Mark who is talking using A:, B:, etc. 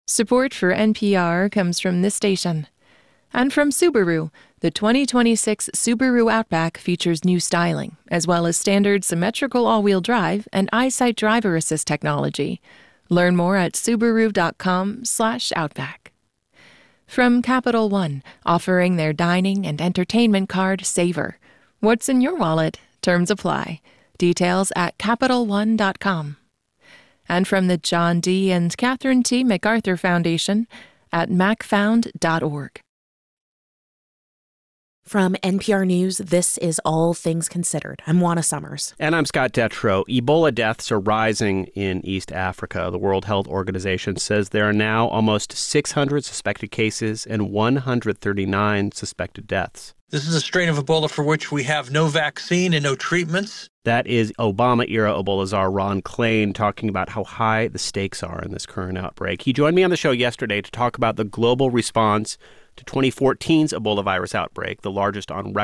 A: Support for NPR comes from this station. And from Subaru, the 2026 Subaru Outback features new styling, as well as standard symmetrical all-wheel drive and EyeSight driver assist technology. Learn more at Subaru.com/Outback. From Capital One, offering their dining and entertainment card Savor. What's in your wallet? Terms apply. Details at CapitalOne.com. And from the John D. and Catherine T. MacArthur Foundation at macfound.org.
B: From NPR News, this is All Things Considered. I'm Juana Summers.
C: And I'm Scott Detrow. Ebola deaths are rising in East Africa. The World Health Organization says there are now almost 600 suspected cases and 139 suspected deaths.
D: This is a strain of Ebola for which we have no vaccine and no treatments.
C: That is Obama-era Ebola czar Ron Klain talking about how high the stakes are in this current outbreak. He joined me on the show yesterday to talk about the global response to 2014's Ebola virus outbreak, the largest on record.